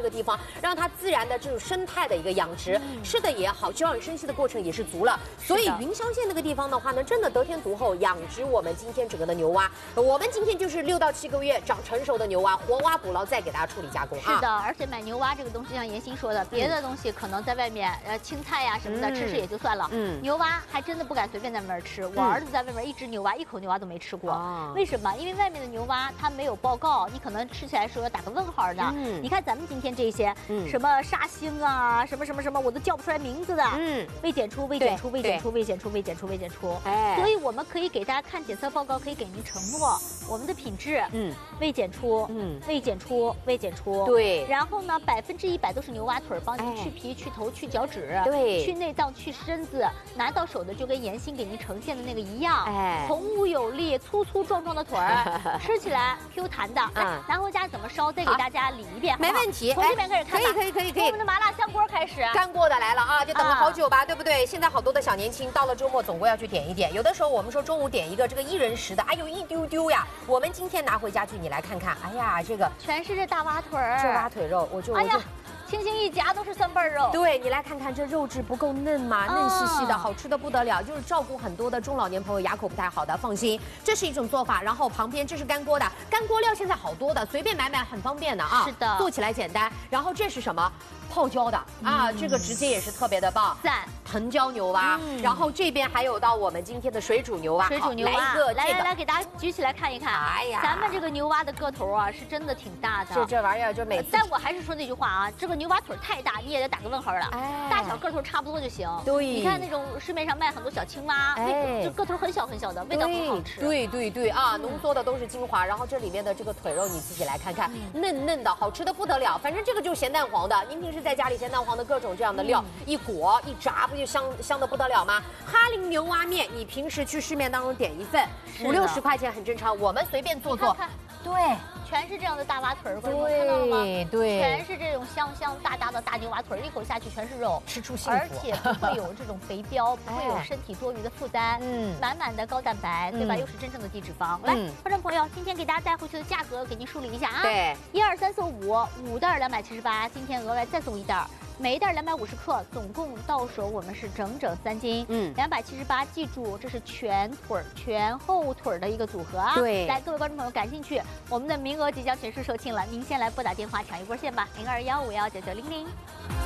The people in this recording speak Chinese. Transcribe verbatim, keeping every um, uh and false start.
个地方，让它自然的这种生态的一个养殖，嗯、吃的也好，休养生息的过程也是足了。所以云乡县那个地方的话呢，真的得天独厚，养殖我们今天整个的牛蛙。我们今天就是六到七个月长成熟的牛蛙，活挖捕捞，再给大家处理加工啊。 是的，而且买牛蛙这个东西，像妍心说的，别的东西可能在外面，呃，青菜呀、啊、什么的、嗯、吃吃也就算了，嗯，牛蛙还真的不敢随便在外面吃。我儿子在外面一只牛蛙，一口牛蛙都没吃过。哦、为什么？因为外面的牛蛙它没有报告，你可能吃起来时候要打个问号的。嗯，你看咱们今天这些，嗯，什么沙星啊，什么什么什么，我都叫不出来名字的。嗯，未检出，未检出，未检出，未检出，未检出，未检出。哎，所以我们可以给大家看检测报告，可以给您承诺我们的品质，嗯，未检出，嗯，未检出，未检出。对。然后呢，百分之一百都是牛蛙腿，帮您去皮、去头、去脚趾，对，去内脏、去身子，拿到手的就跟妍心给您呈现的那个一样，哎，孔武有力，粗粗壮壮的腿儿，吃起来 Q 弹的。来，拿回家怎么烧，再给大家理一遍， 没问题。 从这边开始看， 可以可以可以可以。 从我们的麻辣香锅开始， 干锅的来了啊，就等了好久吧，对不对？现在好多的小年轻到了周末总归要去点一点，有的时候我们说中午点一个这个一人食的，哎呦一丢丢呀。我们今天拿回家去，你来看看，哎呀，这个全是这大蛙腿儿， 这蛙腿肉，我就哎呀。轻轻一夹都是三瓣肉， 对你来看看这肉质不够嫩嘛，嫩细细的，好吃的不得了，就是照顾很多的中老年朋友牙口不太好的，放心，这是一种做法。然后旁边这是干锅的，干锅料现在好多的，随便买买很方便的啊， 是的， 做起来简单。然后这是什么？泡椒的啊，这个直接也是特别的棒， 赞。 藤椒牛蛙，然后这边还有到我们今天的水煮牛蛙， 水煮牛蛙， 来一个， 来来来，给大家举起来看一看。哎呀，咱们这个牛蛙的个头啊，是真的挺大的。 这这玩意儿就每次， 但我还是说那句话啊，这个牛蛙腿太大，你也得打个问号了。哎，大小个头差不多就行。对，你看那种市面上卖很多小青蛙，哎，就个头很小很小的，味道很好吃。 对对对啊，浓缩的都是精华，然后这里面的这个腿肉你自己来看看，嫩嫩的，好吃的不得了。反正这个就是咸蛋黄的，您平时在家里咸蛋黄的各种这样的料一裹一炸，不就香香的不得了吗？哈林牛蛙面，你平时去市面当中点一份，五六十块钱很正常，我们随便做做。 对，全是这样的大蛙腿儿，观众看到了吗？ 对， 全是这种香香大大的大牛蛙腿儿，一口下去全是肉， 吃出幸福， 而且不会有这种肥膘，不会有身体多余的负担，嗯，满满的高蛋白，对吧？又是真正的低脂肪。来，观众朋友，今天给大家带回去的价格给您梳理一下啊。对，一二三送五，五袋两百七十八，今天额外再送一袋。每一袋两百五十克，总共到手我们是整整三斤，嗯，两百七十八。记住，这是全腿儿、全后腿儿的一个组合啊。对，来，各位观众朋友感兴趣，我们的名额即将全数售罄了，您先来拨打电话抢一波线吧，零二幺五幺九九零零。